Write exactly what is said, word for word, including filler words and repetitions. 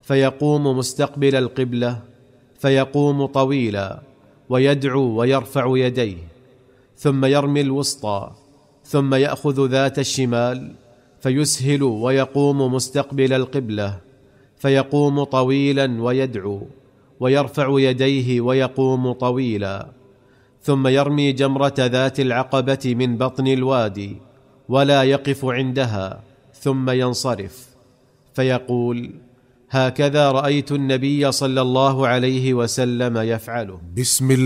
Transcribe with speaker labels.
Speaker 1: فيقوم مستقبل القبلة، فيقوم طويلا ويدعو ويرفع يديه، ثم يرمي الوسطى، ثم يأخذ ذات الشمال فيسهل ويقوم مستقبل القبلة، فيقوم طويلا ويدعو ويرفع يديه ويقوم طويلا، ثم يرمي جمرة ذات العقبة من بطن الوادي ولا يقف عندها، ثم ينصرف فيقول: هكذا رأيت النبي صلى الله عليه وسلم يفعله.
Speaker 2: بسم الله.